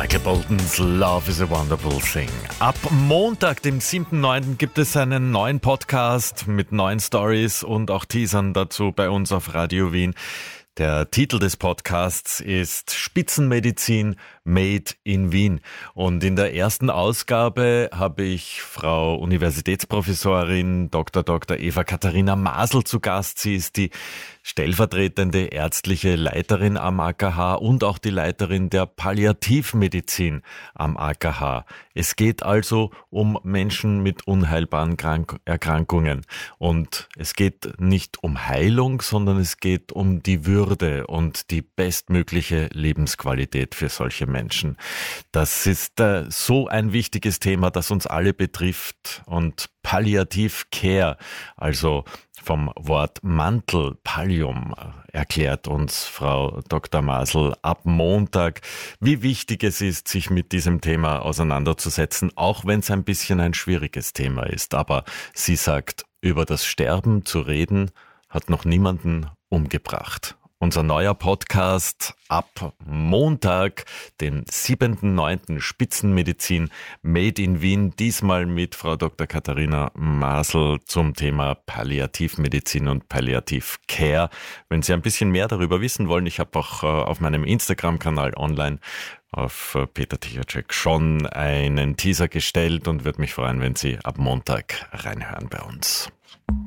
Boldens Love is a Wonderful Thing. Ab Montag, dem 7.9. gibt es einen neuen Podcast mit neuen Stories und auch Teasern dazu bei uns auf Radio Wien. Der Titel des Podcasts ist Spitzenmedizin Made in Wien. Und in der ersten Ausgabe habe ich Frau Universitätsprofessorin Dr. Eva Katharina Masel zu Gast. Sie ist die stellvertretende ärztliche Leiterin am AKH und auch die Leiterin der Palliativmedizin am AKH. Es geht also um Menschen mit unheilbaren Erkrankungen. Und es geht nicht um Heilung, sondern es geht um die Würde und die bestmögliche Lebensqualität für solche Menschen. Das ist so ein wichtiges Thema, das uns alle betrifft. Und Palliative Care, also vom Wort Mantel, Pallium, erklärt uns Frau Dr. Masel ab Montag, wie wichtig es ist, sich mit diesem Thema auseinanderzusetzen, auch wenn es ein bisschen ein schwieriges Thema ist. Aber sie sagt, über das Sterben zu reden, hat noch niemanden umgebracht. Unser neuer Podcast ab Montag, den 7.9. Spitzenmedizin Made in Wien, diesmal mit Frau Dr. Katharina Masel zum Thema Palliativmedizin und Palliative Care. Wenn Sie ein bisschen mehr darüber wissen wollen, ich habe auch auf meinem Instagram-Kanal online auf Peter Tichatschek schon einen Teaser gestellt und würde mich freuen, wenn Sie ab Montag reinhören bei uns.